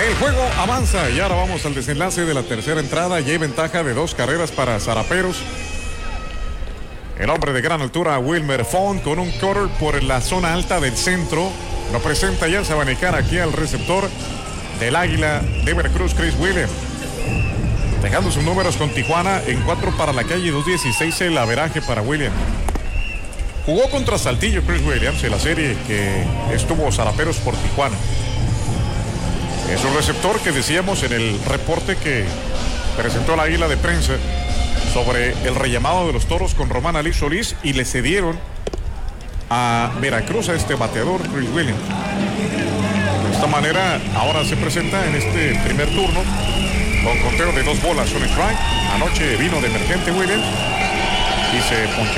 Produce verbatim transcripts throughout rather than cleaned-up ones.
El juego avanza y ahora vamos al desenlace de la tercera entrada y hay ventaja de dos carreras para Zaraperos. El hombre de gran altura, Wilmer Font, con un cutter por la zona alta del centro. Lo presenta ya el sabanicar aquí al receptor del Águila de Veracruz, Chris Williams. Dejando sus números con Tijuana en cuatro para la calle, dos dieciséis el averaje para Williams. Jugó contra Saltillo Chris Williams en la serie que estuvo Zaraperos por Tijuana. Es un receptor que decíamos en el reporte que presentó el Águila de prensa sobre el rellamado de los Toros con Román Ali Solís y le cedieron a Veracruz a este bateador Chris Williams. De esta manera ahora se presenta en este primer turno con conteo de dos bolas, un strike. Anoche vino de emergente Williams y se ponchó.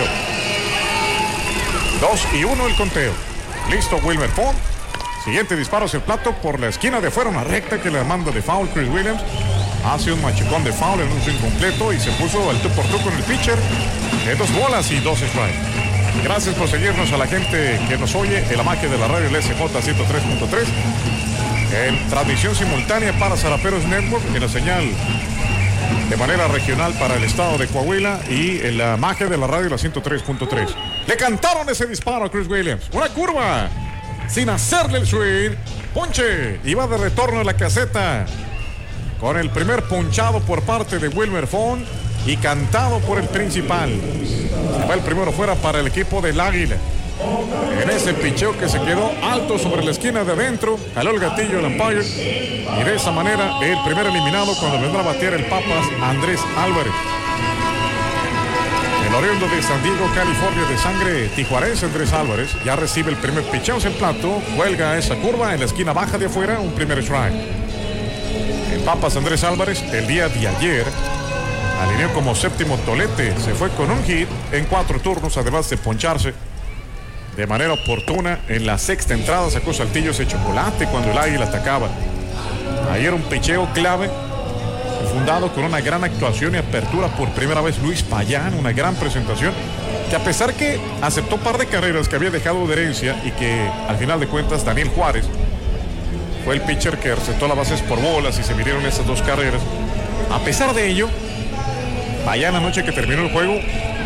Dos y uno el conteo. Listo Wilmer Font. Siguiente disparo hacia el plato por la esquina de fuera, una recta que le manda de foul Chris Williams. Hace un machicón de foul en un swing completo y se puso al tú por tú con el pitcher. De dos bolas y dos strikes. Gracias por seguirnos a la gente que nos oye en la magia de la radio, el S J ciento tres punto tres. En transmisión simultánea para Zaraperos Network, en la señal de manera regional para el estado de Coahuila y en la magia de la radio, la ciento tres punto tres. Le cantaron ese disparo a Chris Williams. Una curva sin hacerle el swing. Ponche. Y va de retorno a la caseta con el primer ponchado por parte de Wilmer Font y cantado por el principal. Se va el primero fuera para el equipo del Águila. En ese picheo que se quedó alto sobre la esquina de adentro, jaló el gatillo el umpire y de esa manera el primer eliminado cuando vendrá a batear el Papas, Andrés Álvarez. El oriundo de San Diego, California, de sangre tijuarense, Andrés Álvarez, ya recibe el primer picheo en plato, cuelga esa curva en la esquina baja de afuera, un primer strike. El Papas, Andrés Álvarez, el día de ayer alineó como séptimo tolete, se fue con un hit en cuatro turnos, además de poncharse de manera oportuna en la sexta entrada, sacó Saltillo ese chocolate cuando el Águila atacaba. Ayer un picheo clave, fundado con una gran actuación y apertura por primera vez Luis Payán, una gran presentación, que a pesar que aceptó un par de carreras que había dejado de herencia y que al final de cuentas Daniel Juárez fue el pitcher que recetó las bases por bolas y se midieron esas dos carreras. A pesar de ello, Payán anoche que terminó el juego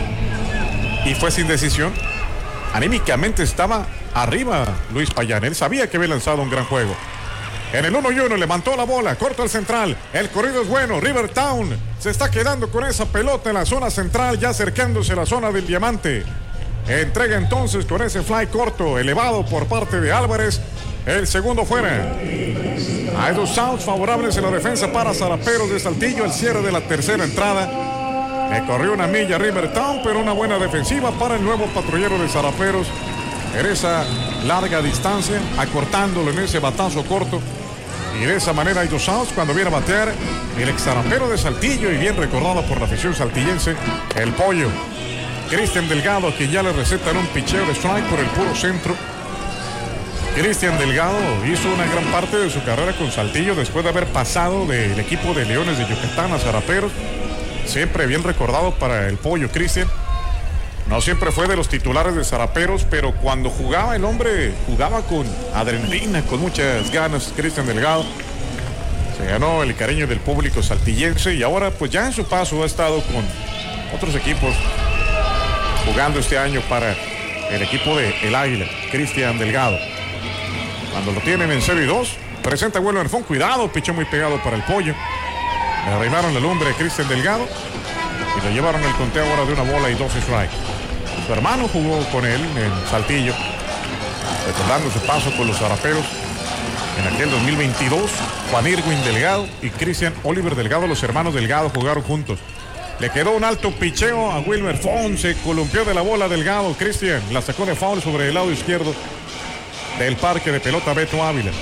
y fue sin decisión, anímicamente estaba arriba Luis Payán. Él sabía que había lanzado un gran juego. En el uno y uno levantó la bola, corto al central. El corrido es bueno. Rivertown se está quedando con esa pelota en la zona central, ya acercándose a la zona del diamante. Entrega entonces con ese fly corto, elevado por parte de Álvarez. El segundo fuera. Hay dos outs favorables en la defensa para Zaraperos de Saltillo. El cierre de la tercera entrada. Le corrió una milla Rivertown, pero una buena defensiva para el nuevo patrullero de Zaraperos. En esa larga distancia, acortándolo en ese batazo corto. Y de esa manera hay dos outs cuando viene a batear el ex zarapero de Saltillo y bien recordado por la afición saltillense, el Pollo. Cristian Delgado, que ya le recetan un picheo de strike por el puro centro. Cristian Delgado hizo una gran parte de su carrera con Saltillo después de haber pasado del equipo de Leones de Yucatán a Zaraperos. Siempre bien recordado para el Pollo Cristian. No siempre fue de los titulares de Zaraperos, pero cuando jugaba el hombre, jugaba con adrenalina, con muchas ganas. Cristian Delgado se ganó el cariño del público saltillense y ahora pues ya en su paso ha estado con otros equipos jugando este año para el equipo de El Águila. Cristian Delgado, cuando lo tienen en cero y dos, presenta a Wilmer Font, cuidado, pichó muy pegado para el Pollo. Le arreimaron la lumbre a Cristian Delgado y le llevaron el conteo ahora de una bola y dos strikes. Su hermano jugó con él en Saltillo, recordando su paso con los Zaraperos en aquel dos mil veintidós. Juan Irwin Delgado y Cristian Oliver Delgado, los hermanos Delgado, jugaron juntos. Le quedó un alto picheo a Wilmer Font, se columpió de la bola Delgado. Cristian la sacó de foul sobre el lado izquierdo del parque de pelota Beto Ávila.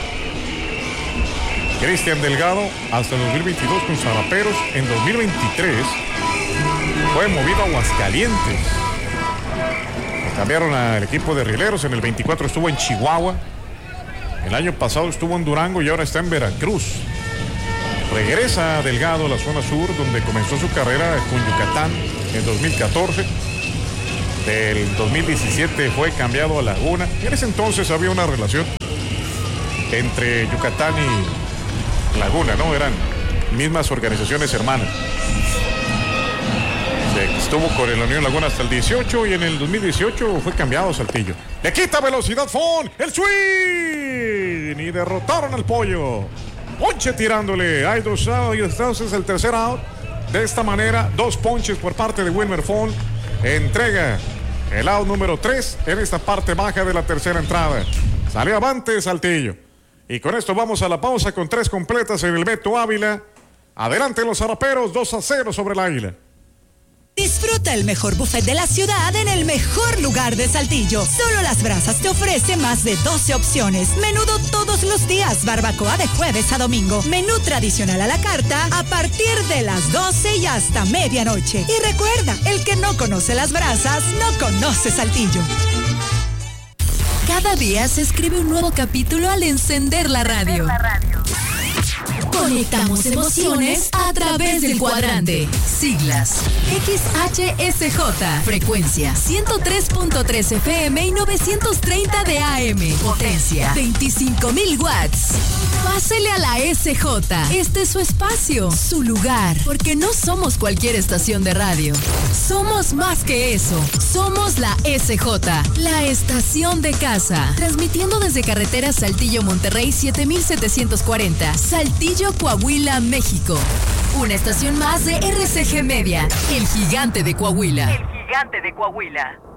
Cristian Delgado hasta dos mil veintidós con Zaraperos. En dos mil veintitrés fue movido a Aguascalientes. Cambiaron al equipo de Rieleros. En el veinticuatro estuvo en Chihuahua. El año pasado estuvo en Durango y ahora está en Veracruz. Regresa Delgado a la zona sur, donde comenzó su carrera con Yucatán en dos mil catorce. Del dos mil diecisiete fue cambiado a Laguna. En ese entonces había una relación entre Yucatán Laguna, ¿no? Eran mismas organizaciones hermanas. Se estuvo con el Unión Laguna hasta el dieciocho y en el dos mil dieciocho fue cambiado Saltillo. Le quita velocidad Fon, el swing y derrotaron al Pollo. Ponche tirándole, hay dos outs y entonces el tercer out. De esta manera, dos ponches por parte de Wilmer Fon. Entrega el out número tres en esta parte baja de la tercera entrada. Salió avante Saltillo. Y con esto vamos a la pausa con tres completas en el Beto Ávila. Adelante los zaraperos, dos a cero sobre el Águila. Disfruta el mejor buffet de la ciudad en el mejor lugar de Saltillo. Solo Las Brasas te ofrece más de doce opciones. Menudo todos los días, barbacoa de jueves a domingo. Menú tradicional a la carta a partir de las doce y hasta medianoche. Y recuerda, el que no conoce Las Brasas, no conoce Saltillo. Cada día se escribe un nuevo capítulo al encender la radio. Conectamos emociones a través del cuadrante. Siglas X H S J. Frecuencia ciento tres punto tres F M y novecientos treinta de A M. Potencia veinticinco mil watts. Pásele a la S J. Este es su espacio, su lugar. Porque no somos cualquier estación de radio. Somos más que eso. Somos la S J. La estación de casa. Transmitiendo desde carretera Saltillo Monterrey siete mil setecientos cuarenta. Saltillo, Coahuila, México. Una estación más de R C G Media, el gigante de Coahuila. El gigante de Coahuila.